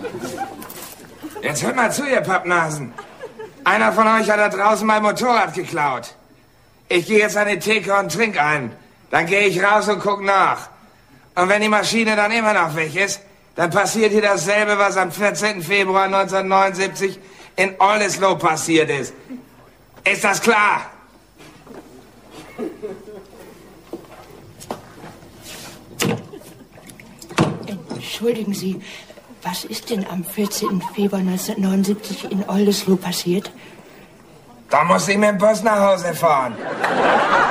Jetzt hört mal zu, ihr Pappnasen. Einer von euch hat da draußen mein Motorrad geklaut. Ich gehe jetzt an die Theke und trink einen. Dann gehe ich raus und guck nach. Und wenn die Maschine dann immer noch weg ist, dann passiert hier dasselbe, was am 14. Februar 1979 in Oldesloe passiert ist. Ist das klar? Entschuldigen Sie, was ist denn am 14. Februar 1979 in Oldesloe passiert? Da muss ich mit dem Bus nach Hause fahren.